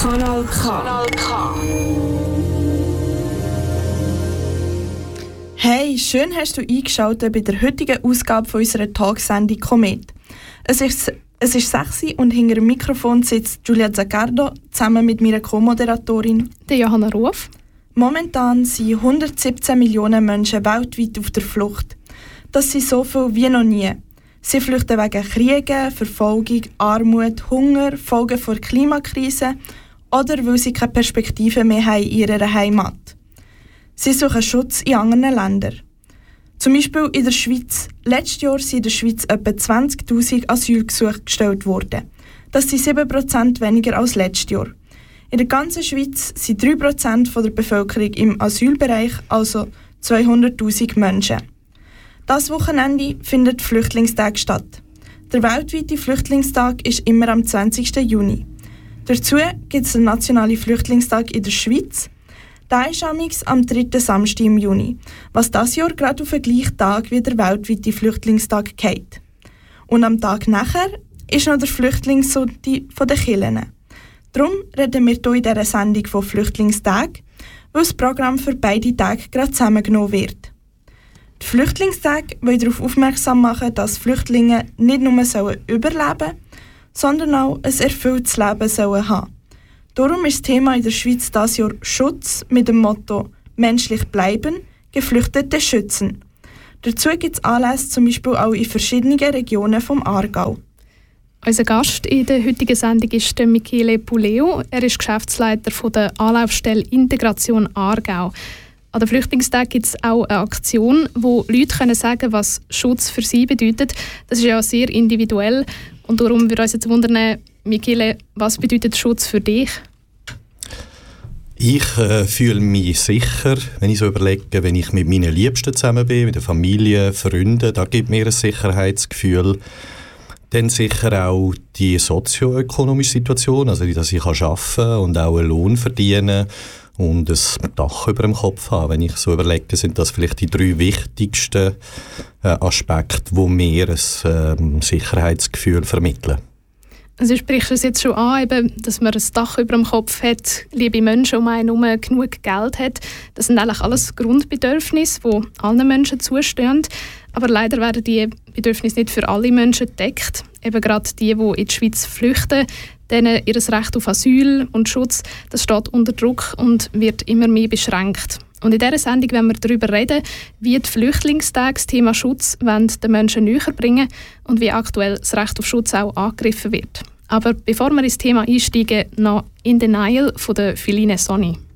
Kanal K. Hey, schön hast du eingeschaltet bei der heutigen Ausgabe von unserer Talksendung Komet. Es ist 6 Uhr und hinter dem Mikrofon sitzt Giulia Zaccardo zusammen mit meiner Co-Moderatorin der Johanna Ruf. Momentan sind 117 Millionen Menschen weltweit auf der Flucht. Das sind so viel wie noch nie. Sie flüchten wegen Kriegen, Verfolgung, Armut, Hunger, Folgen der Klimakrise oder weil sie keine Perspektive mehr haben in ihrer Heimat. Sie suchen Schutz in anderen Ländern. Zum Beispiel in der Schweiz. Letztes Jahr sind in der Schweiz etwa 20'000 Asylgesuche gestellt worden. Das sind 7% weniger als letztes Jahr. In der ganzen Schweiz sind 3% der Bevölkerung im Asylbereich, also 200'000 Menschen. Das Wochenende findet Flüchtlingstag statt. Der weltweite Flüchtlingstag ist immer am 20. Juni. Dazu gibt es den Nationalen Flüchtlingstag in der Schweiz. Der ist am 3. Samstag im Juni, was dieses Jahr gerade auf den gleichen Tag wie der weltweite Flüchtlingstag geht. Und am Tag nachher ist noch der Flüchtlingssonntag von den Kirchen. Darum reden wir hier in dieser Sendung von Flüchtlingstag, weil das Programm für beide Tage gerade zusammengenommen wird. Die Flüchtlingstage wollen darauf aufmerksam machen, dass Flüchtlinge nicht nur überleben sollen, sondern auch ein erfülltes Leben haben sollen. Darum ist das Thema in der Schweiz dieses Jahr Schutz mit dem Motto «Menschlich bleiben, Geflüchtete schützen». Dazu gibt es Anlässe zum Beispiel auch in verschiedenen Regionen vom Aargau. Unser Gast in der heutigen Sendung ist Michele Puleo. Er ist Geschäftsleiter von der Anlaufstelle Integration Aargau. An den Flüchtlingstag gibt es auch eine Aktion, wo Leute können sagen, was Schutz für sie bedeutet. Das ist ja sehr individuell und darum würde uns jetzt wundern, Michele, was bedeutet Schutz für dich? Ich fühle mich sicher, wenn ich so überlege, wenn ich mit meinen Liebsten zusammen bin, mit der Familie, Freunden, da gibt mir ein Sicherheitsgefühl. Dann sicher auch die sozioökonomische Situation, also dass ich arbeiten kann und auch einen Lohn verdienen und ein Dach über dem Kopf haben. Wenn ich so überlege, sind das vielleicht die 3 wichtigsten Aspekte, die mir ein Sicherheitsgefühl vermitteln. Also sprichst du es jetzt schon an, eben, dass man ein Dach über dem Kopf hat, liebe Menschen um einen herum, genug Geld hat. Das sind eigentlich alles Grundbedürfnisse, die allen Menschen zustehen. Aber leider werden diese Bedürfnisse nicht für alle Menschen gedeckt. Eben gerade die in die Schweiz flüchten, denen ihr Recht auf Asyl und Schutz, das steht unter Druck und wird immer mehr beschränkt. Und in dieser Sendung wollen wir darüber reden, wie die Flüchtlingstage das Thema Schutz den Menschen näher bringen und wie aktuell das Recht auf Schutz auch angegriffen wird. Aber bevor wir ins Thema einsteigen, noch «In Denial» von der Feline Sony.